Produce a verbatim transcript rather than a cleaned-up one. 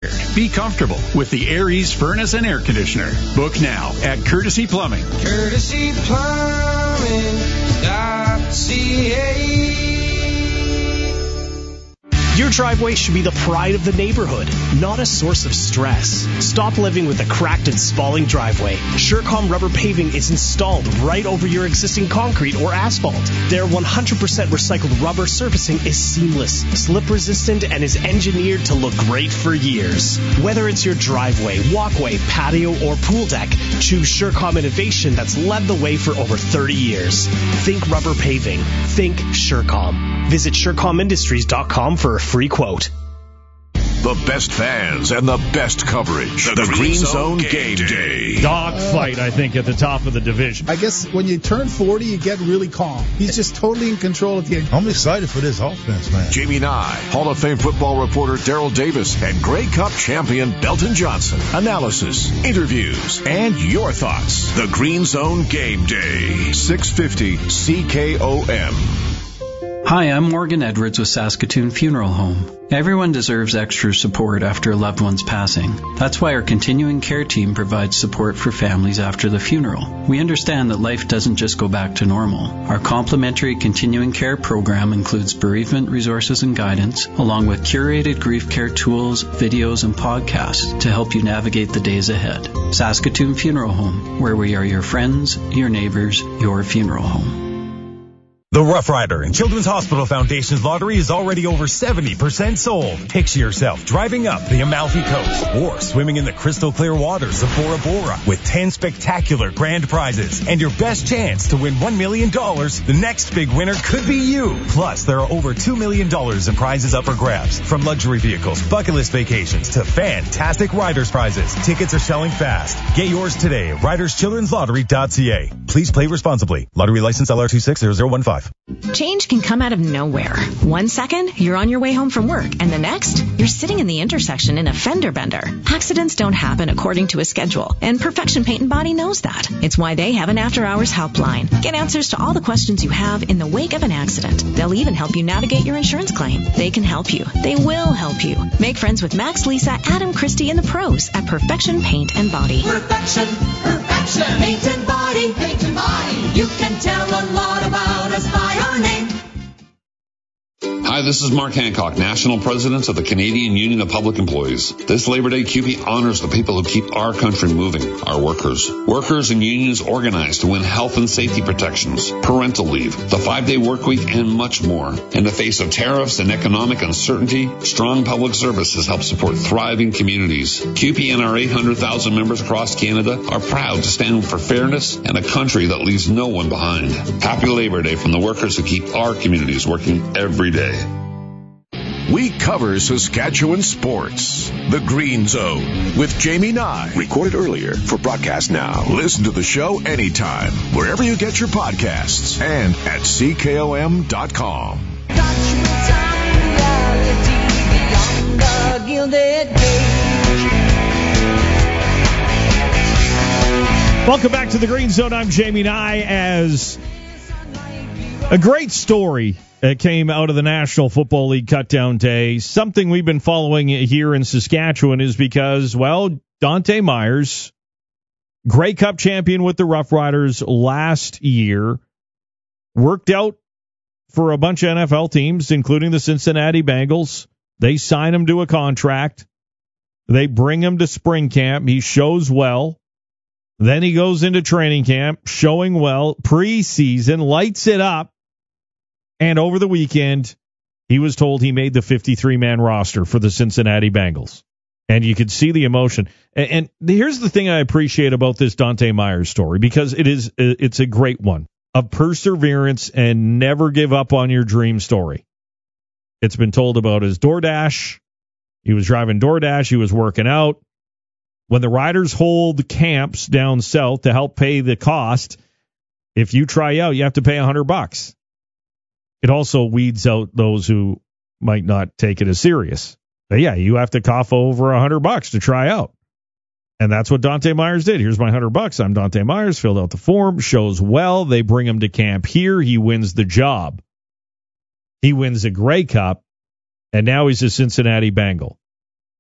Be comfortable with the Aries Furnace and Air Conditioner. Book now at Courtesy Plumbing. Courtesy Plumbing dot C A. Your driveway should be the pride of the neighborhood, not a source of stress. Stop living with a cracked and spalling driveway. Surecom rubber paving is installed right over your existing concrete or asphalt. Their one hundred percent recycled rubber surfacing is seamless, slip resistant, and is engineered to look great for years. Whether it's your driveway, walkway, patio, or pool deck, choose Surecom innovation that's led the way for over thirty years. Think rubber paving. Think Surecom. Visit Surecom Industries dot com for a free quote. The best fans and the best coverage. The, the Green, Green Zone, Zone Game Day. Day. Dogfight, I think, at the top of the division. I guess when you turn forty, you get really calm. He's just totally in control of the game. I'm excited for this offense, man. Jamie Nye, Hall of Fame football reporter Daryl Davis, and Grey Cup champion Belton Johnson. Analysis, interviews, and your thoughts. The Green Zone Game Day. six fifty C K O M. Hi, I'm Morgan Edwards with Saskatoon Funeral Home. Everyone deserves extra support after a loved one's passing. That's why our continuing care team provides support for families after the funeral. We understand that life doesn't just go back to normal. Our complimentary continuing care program includes bereavement resources and guidance, along with curated grief care tools, videos, and podcasts to help you navigate the days ahead. Saskatoon Funeral Home, where we are your friends, your neighbors, your funeral home. The Rough Rider and Children's Hospital Foundation's lottery is already over seventy percent sold. Picture yourself driving up the Amalfi Coast or swimming in the crystal clear waters of Bora Bora with ten spectacular grand prizes. And your best chance to win one million dollars, the next big winner could be you. Plus, there are over two million dollars in prizes up for grabs. From luxury vehicles, bucket list vacations, to fantastic Riders prizes. Tickets are selling fast. Get yours today at riders children's lottery dot c a. Please play responsibly. Lottery license L R two six zero zero one five. Change can come out of nowhere. One second, you're on your way home from work, and the next, you're sitting in the intersection in a fender bender. Accidents don't happen according to a schedule, and Perfection Paint and Body knows that. It's why they have an after-hours helpline. Get answers to all the questions you have in the wake of an accident. They'll even help you navigate your insurance claim. They can help you. They will help you. Make friends with Max, Lisa, Adam, Christy, and the pros at Perfection Paint and Body. Perfection, Perfection, Paint and Body, Paint and Body. You can tell a lot about us by our name. Hi, this is Mark Hancock, National President of the Canadian Union of Public Employees. This Labor Day, C U P E honors the people who keep our country moving, our workers. Workers and unions organize to win health and safety protections, parental leave, the five-day work week, and much more. In the face of tariffs and economic uncertainty, strong public services help support thriving communities. C U P E and our eight hundred thousand members across Canada are proud to stand for fairness and a country that leaves no one behind. Happy Labor Day from the workers who keep our communities working every day. We cover Saskatchewan sports. The Green Zone with Jamie Nye. Recorded earlier for broadcast now. Listen to the show anytime, wherever you get your podcasts, and at C K O M dot com. Welcome back to the Green Zone. I'm Jamie Nye. As a great story It came out of the National Football League Cutdown Day. Something we've been following here in Saskatchewan is because, well, Dante Myers, Grey Cup champion with the Rough Riders last year, worked out for a bunch of N F L teams, including the Cincinnati Bengals. They sign him to a contract. They bring him to spring camp. He shows well. Then he goes into training camp, showing well. Preseason, lights it up. And over the weekend, he was told he made the fifty-three man roster for the Cincinnati Bengals. And you could see the emotion. And, and here's the thing I appreciate about this Dante Myers story, because it is it's a great one, of perseverance and never give up on your dream story. It's been told about his DoorDash. He was driving DoorDash. He was working out. When the Riders hold camps down south to help pay the cost, if you try out, you have to pay one hundred bucks. It also weeds out those who might not take it as serious. But yeah, you have to cough over one hundred bucks to try out. And that's what Dante Myers did. Here's my one hundred bucks. I'm Dante Myers. Filled out the form. Shows well. They bring him to camp here. He wins the job. He wins the Grey Cup. And now he's a Cincinnati Bengal.